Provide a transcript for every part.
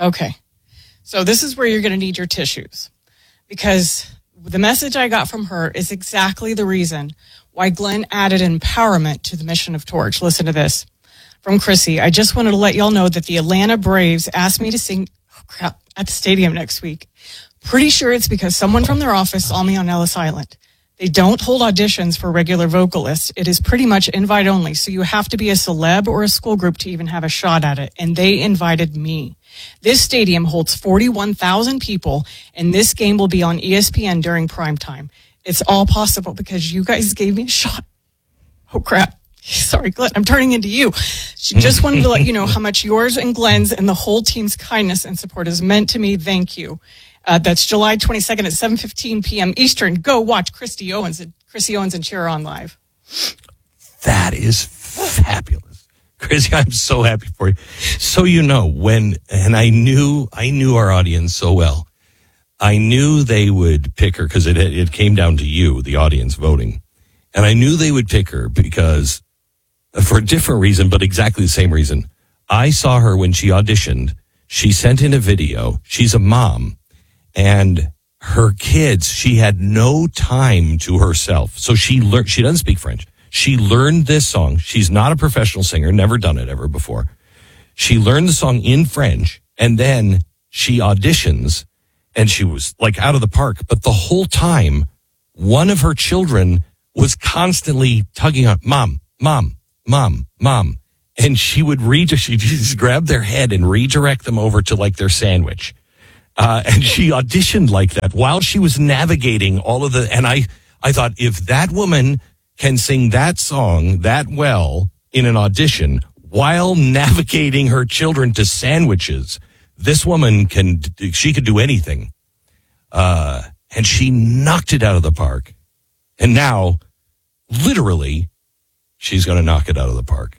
Okay. So this is where you're going to need your tissues, because the message I got from her is exactly the reason why Glenn added empowerment to the mission of Torch. Listen to this from Chrissy. I just wanted to let y'all know that the Atlanta Braves asked me to sing at the stadium next week. Pretty sure it's because someone from their office saw me on Ellis Island. They don't hold auditions for regular vocalists. It is pretty much invite only, so you have to be a celeb or a school group to even have a shot at it, and they invited me. This stadium holds 41,000 people, and this game will be on ESPN during prime time. It's all possible because you guys gave me a shot. Oh, crap. Sorry, Glenn, I'm turning into you. She just wanted to let you know how much yours and Glenn's and the whole team's kindness and support has meant to me. Thank you. That's July 22nd at 7:15 p.m. Eastern. Go watch Chrissy Owens and cheer her on live. That is fabulous. Chrissy, I'm so happy for you. So you know, and I knew our audience so well. I knew they would pick her because it came down to you, the audience, voting. And I knew they would pick her because, for a different reason, but exactly the same reason. I saw her when she auditioned. She sent in a video. She's a mom. And her kids, she had no time to herself. So she doesn't speak French. She learned this song. She's not a professional singer, never done it ever before. She learned the song in French, and then she auditions, and she was like out of the park. But the whole time, one of her children was constantly tugging on, Mom, Mom, Mom, Mom. And she would she just grab their head and redirect them over to like their sandwich. And she auditioned like that while she was navigating all of and I thought, if that woman can sing that song that well in an audition while navigating her children to sandwiches, this woman she could do anything. And she knocked it out of the park. And now, literally, she's going to knock it out of the park.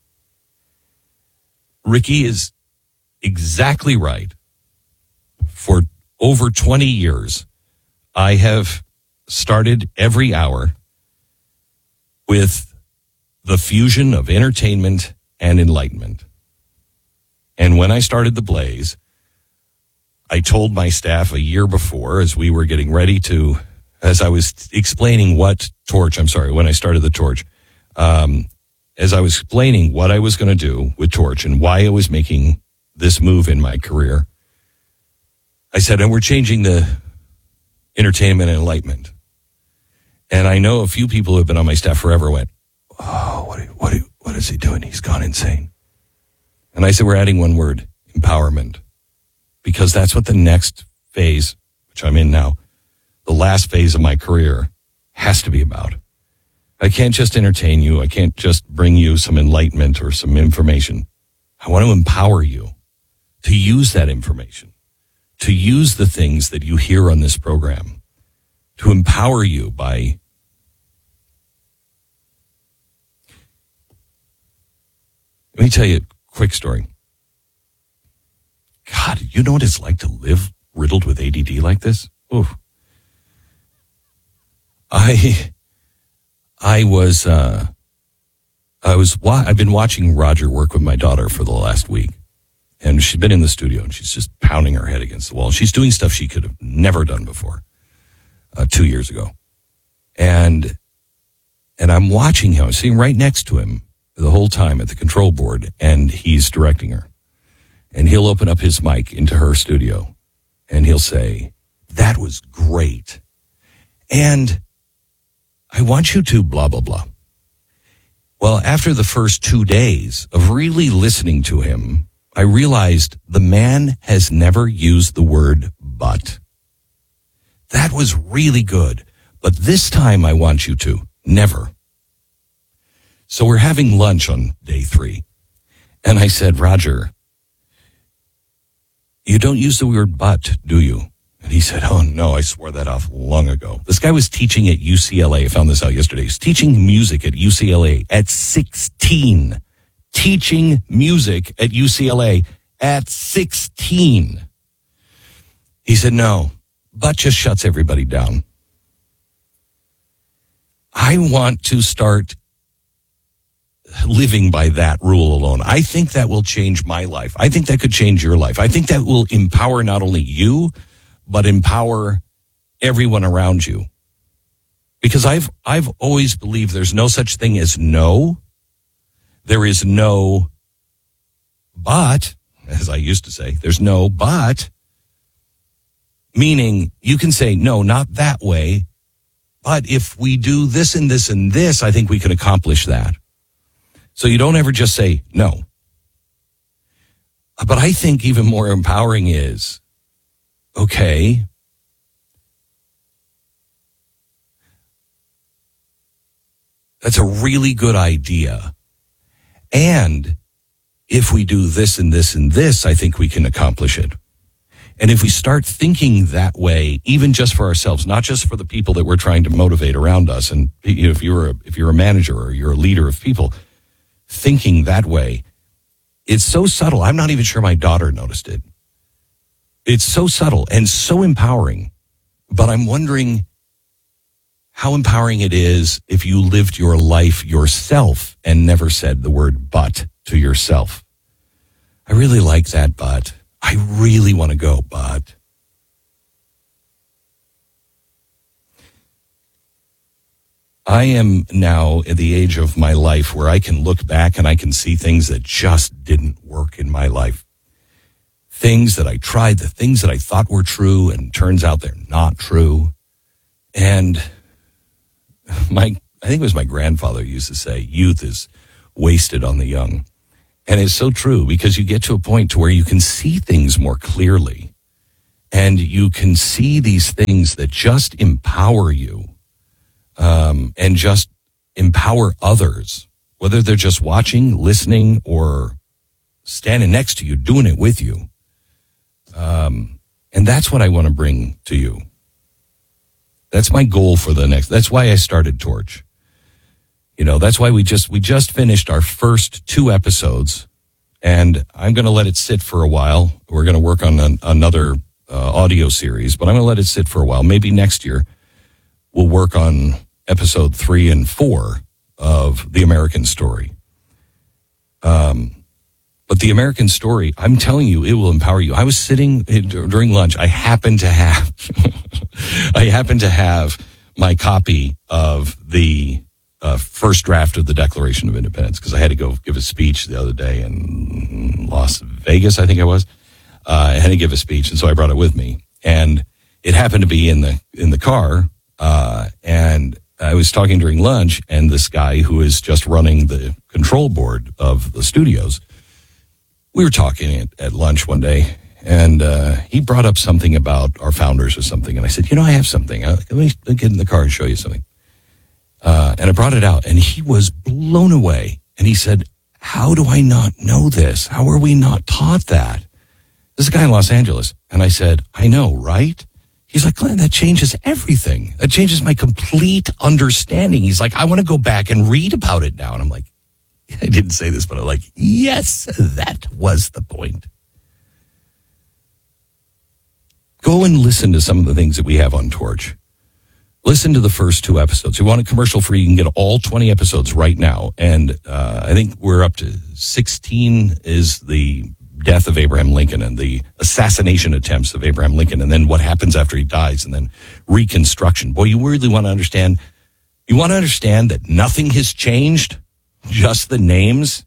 Ricky is exactly right. For over 20 years, I have started every hour with the fusion of entertainment and enlightenment. And when I started The Blaze, I told my staff a year before, as we were getting ready as I was explaining when I started the Torch, as I was explaining what I was going to do with Torch and why I was making this move in my career, I said, and we're changing the entertainment and enlightenment. And I know a few people who have been on my staff forever went, oh, what is he doing? He's gone insane. And I said, we're adding one word, empowerment, because that's what the next phase, which I'm in now, the last phase of my career, has to be about. I can't just entertain you. I can't just bring you some enlightenment or some information. I want to empower you to use that information, to use the things that you hear on this program, to empower you by let me tell you a quick story. God, you know what it's like to live riddled with ADD like this? Ooh. I've been watching Roger work with my daughter for the last week. And she's been in the studio and she's just pounding her head against the wall. She's doing stuff she could have never done before 2 years ago. And I'm watching him. I'm sitting right next to him the whole time at the control board, and he's directing her. And he'll open up his mic into her studio and he'll say, that was great. And I want you to blah, blah, blah. Well, after the first 2 days of really listening to him, I realized the man has never used the word but. That was really good. But this time I want you to. Never. So we're having lunch on day 3. And I said, Roger, you don't use the word but, do you? And he said, oh, no, I swore that off long ago. This guy was teaching at UCLA. I found this out yesterday. He's teaching music at UCLA at 16. Teaching music at UCLA at 16. He said, no, but just shuts everybody down. I want to start living by that rule alone. I think that will change my life. I think that could change your life. I think that will empower not only you, but empower everyone around you. Because I've always believed there's no such thing as no. There is no but, as I used to say. There's no but, meaning you can say, no, not that way. But if we do this and this and this, I think we can accomplish that. So you don't ever just say no. But I think even more empowering is, okay, that's a really good idea. And if we do this and this and this, I think we can accomplish it. And if we start thinking that way, even just for ourselves, not just for the people that we're trying to motivate around us, and if you're a manager or you're a leader of people, thinking that way, it's so subtle. I'm not even sure my daughter noticed it. It's so subtle and so empowering. But I'm wondering how empowering it is if you lived your life yourself and never said the word but to yourself. I really like that but. I really want to go but. I am now at the age of my life where I can look back and I can see things that just didn't work in my life. Things that I tried, the things that I thought were true, and turns out they're not true. And I think it was my grandfather used to say, youth is wasted on the young. And it's so true, because you get to a point to where you can see things more clearly. And you can see these things that just empower you. And just empower others, whether they're just watching, listening, or standing next to you, doing it with you. And that's what I want to bring to you. That's my goal for the next. That's why I started Torch. That's why we just finished our first 2 episodes, and I'm going to let it sit for a while. We're going to work on another audio series, but I'm going to let it sit for a while. Maybe next year we'll work on episode 3 and 4 of The American Story. But The American Story, I'm telling you, it will empower you. I was sitting during lunch. I happened to have my copy of the first draft of the Declaration of Independence, because I had to go give a speech the other day in Las Vegas, I think I was. I had to give a speech, and so I brought it with me. And it happened to be in the car, and I was talking during lunch, and this guy who is just running the control board of the studios, we were talking at lunch one day, and he brought up something about our founders or something, and I said, I have something. Let me get in the car and show you something. And I brought it out, and he was blown away, and he said, how do I not know this? How are we not taught that? This is a guy in Los Angeles. And I said, I know, right? He's like, Glenn, that changes everything. That changes my complete understanding. He's like, I want to go back and read about it now. And I'm like, I didn't say this, but I'm like, yes, that was the point. Go and listen to some of the things that we have on Torch. Listen to the first 2 episodes. If you want it commercial free, you can get all 20 episodes right now. And I think we're up to 16 is the death of Abraham Lincoln and the assassination attempts of Abraham Lincoln, and then what happens after he dies, and then Reconstruction. Boy, you really want to understand. You want to understand that nothing has changed, just the names.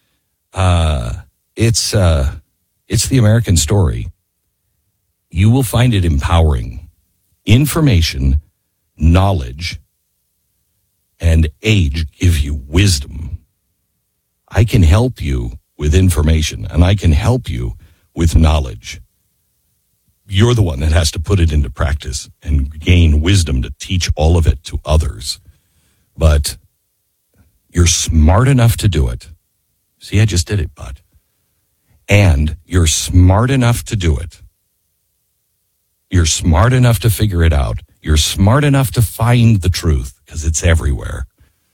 It's the American Story. You will find it empowering. Information, knowledge, and age give you wisdom. I can help you with information, and I can help you with knowledge. You're the one that has to put it into practice and gain wisdom to teach all of it to others. But you're smart enough to do it. See, I just did it, bud. And you're smart enough to do it. You're smart enough to figure it out. You're smart enough to find the truth, because it's everywhere.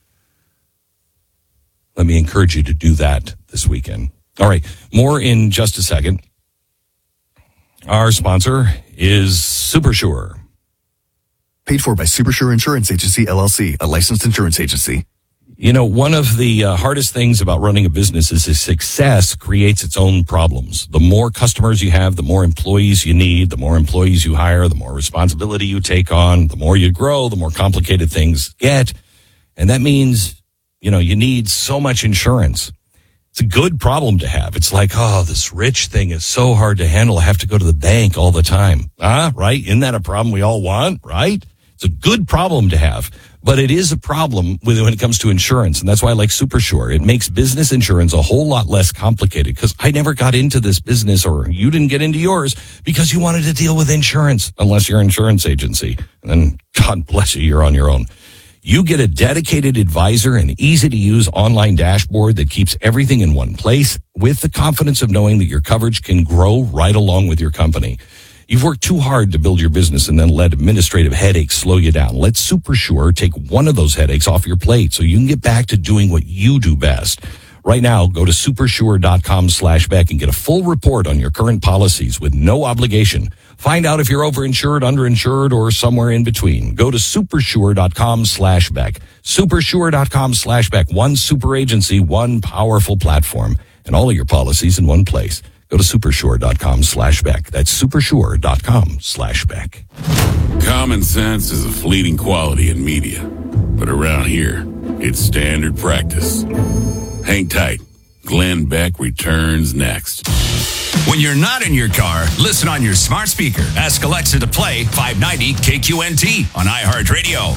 Let me encourage you to do that this weekend. All right, more in just a second. Our sponsor is SuperSure. Paid for by SuperSure Insurance Agency, LLC, a licensed insurance agency. You know, one of the hardest things about running a business is that success creates its own problems. The more customers you have, the more employees you need, the more employees you hire, the more responsibility you take on, the more you grow, the more complicated things get. And that means, you know, you need so much insurance. It's a good problem to have. It's like, oh, this rich thing is so hard to handle. I have to go to the bank all the time. Right? Isn't that a problem we all want? Right? It's a good problem to have. But it is a problem when it comes to insurance. And that's why I like SuperSure. It makes business insurance a whole lot less complicated, because I never got into this business, or you didn't get into yours, because you wanted to deal with insurance, unless you're an insurance agency. And then, God bless you, you're on your own. You get a dedicated advisor and easy-to-use online dashboard that keeps everything in one place, with the confidence of knowing that your coverage can grow right along with your company. You've worked too hard to build your business and then let administrative headaches slow you down. Let SuperSure take one of those headaches off your plate so you can get back to doing what you do best. Right now, go to supersure.com/Beck and get a full report on your current policies with no obligation. Find out if you're overinsured, underinsured, or somewhere in between. Go to supersure.com/Beck. Supersure.com/Beck. One super agency, one powerful platform, and all of your policies in one place. Go to supersure.com/Beck. That's supersure.com/Beck. Common sense is a fleeting quality in media, but around here, it's standard practice. Hang tight. Glenn Beck returns next. When you're not in your car, listen on your smart speaker. Ask Alexa to play 590 KQNT on iHeartRadio.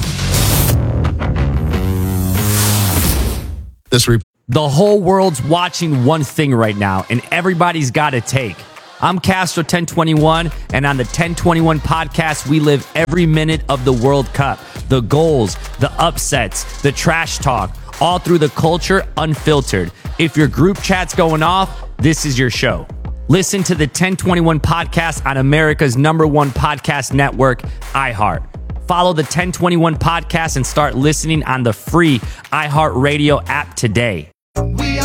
The whole world's watching one thing right now, and everybody's got a take. I'm Castro 1021, and on the 1021 podcast, we live every minute of the World Cup. The goals, the upsets, the trash talk, all through the culture, unfiltered. If your group chat's going off, this is your show. Listen to the 1021 podcast on America's #1 podcast network, iHeart. Follow the 1021 podcast and start listening on the free iHeartRadio app today.